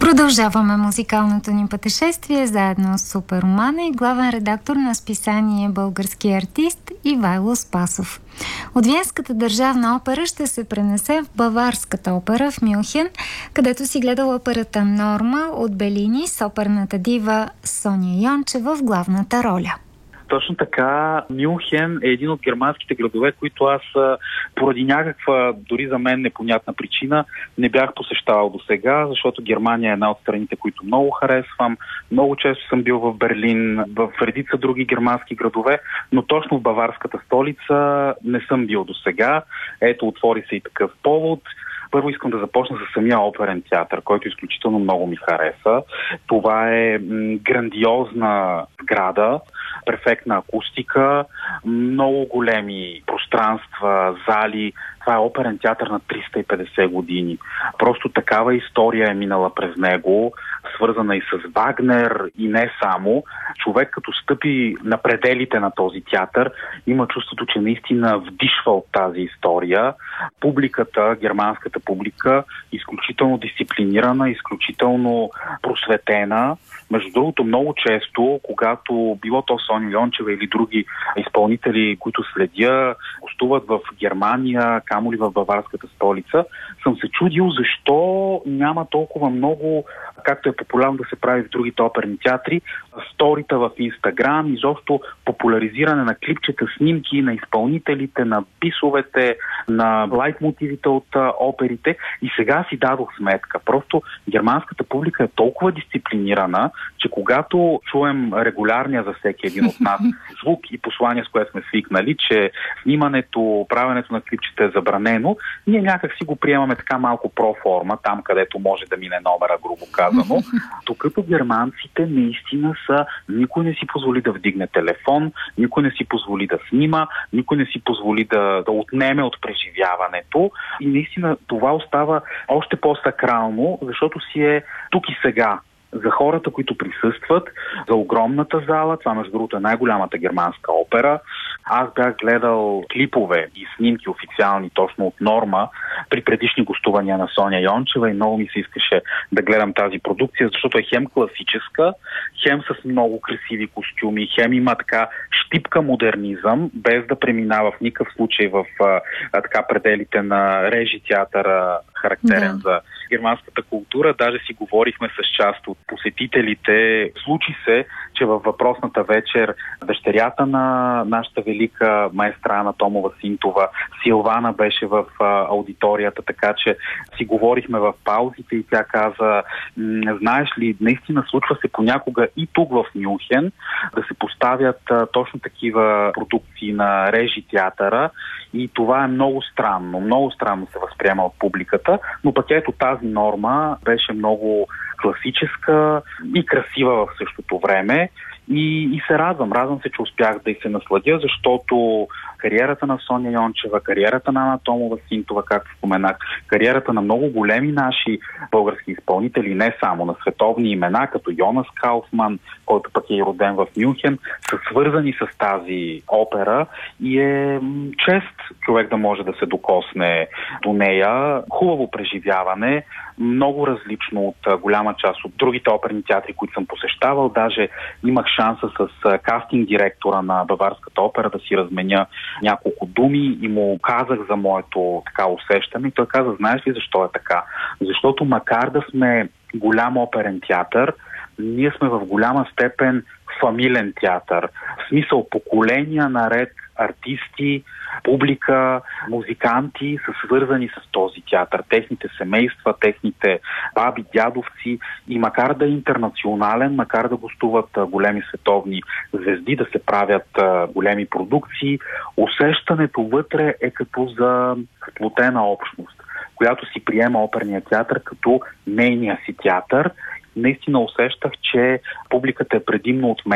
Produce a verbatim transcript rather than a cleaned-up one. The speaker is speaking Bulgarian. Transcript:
Продължаваме музикалното ни пътешествие заедно с суперромана и главен редактор на списание Български артист Ивайло Спасов. От Виенската държавна опера ще се пренесе в Баварската опера в Мюнхен, където си гледал операта Норма от Белини с оперната дива Соня Йончева в главната роля. Точно така, Мюнхен е един от германските градове, които аз поради някаква, дори за мен непонятна причина, не бях посещавал до сега, защото Германия е една от страните, които много харесвам. Много често съм бил в Берлин, в редица други германски градове, но точно в баварската столица не съм бил до сега. Ето, отвори се и такъв повод. Първо искам да започна с самия оперен театър, който изключително много ми хареса. Това е м- грандиозна сграда, перфектна акустика, много големи пространства, зали. Това е оперен театър на триста и петдесет години. Просто такава история е минала през него, свързана и с Вагнер и не само. Човек като стъпи на пределите на този театър, има чувството, че наистина вдишва от тази история. Публиката, германската публика, изключително дисциплинирана, изключително просветена. Между другото, много често, когато било то Соня Йончева или други изпълнители, които следя, гостуват в Германия, камо ли в баварската столица, съм се чудил защо няма толкова много, както е популярно да се прави в другите оперни театри, сторита в Инстаграм, изобщо популяризиране на клипчета, снимки на изпълнителите, на бисовете, на лайтмотивите от оперите. И сега си дадох сметка. Просто германската публика е толкова дисциплинирана, че когато чуем регулярния за всеки един от нас звук и послание, с което сме свикнали, че снимането, правенето на клипчета е забранено, ние някак си го приемаме така малко проформа, там където може да мине номера, грубо казано. Докато германците наистина са, никой не си позволи да вдигне телефон, никой не си позволи да снима, никой не си позволи да, да отнеме от преживяването. И наистина това остава още по-сакрално, защото си е тук и сега. За хората, които присъстват, за огромната зала, това между другото е най-голямата германска опера. Аз бях гледал клипове и снимки официални точно от Норма при предишни гостувания на Соня Йончева и много ми се искаше да гледам тази продукция, защото е хем класическа, хем с много красиви костюми, хем има така щипка модернизъм, без да преминава в никакъв случай в а, така пределите на режи театъра, характерен да. за германската култура. Даже си говорихме с част от посетителите. Случи се, че във въпросната вечер дъщерята на нашата велика маестра Ана Томова-Синтова, Силвана, беше в а, аудиторията, така че си говорихме в паузите и тя каза, знаеш ли, наистина случва се понякога и тук в Мюнхен да се поставят а, точно такива продукции на режи театъра и това е много странно. Много странно се възприема от публиката, но пък ето тази Норма беше много класическа и красива в същото време. И, и се радвам. Радвам се, че успях да й се насладя, защото кариерата на Соня Йончева, кариерата на Ана Томова-Синтова, както споменах, кариерата на много големи наши български изпълнители, не само на световни имена, като Йонас Кауфман, който пък е роден в Мюнхен, са свързани с тази опера и е чест човек да може да се докосне до нея. Хубаво преживяване, много различно от голяма част от другите оперни театри, които съм посещавал. Даже имах шанса с кастинг директора на Баварската опера да си разменя няколко думи и му казах за моето така усещане. И той каза, знаеш ли защо е така? Защото макар да сме голям оперен театър, ние сме в голяма степен фамилен театър. В смисъл поколения наред артисти, публика, музиканти са свързани с този театър. Техните семейства, техните баби, дядовци и макар да е интернационален, макар да гостуват големи световни звезди, да се правят големи продукции, усещането вътре е като за сплотена общност, която си приема оперния театър като нейния си театър. Наистина усещах, че публиката е предимно от мен.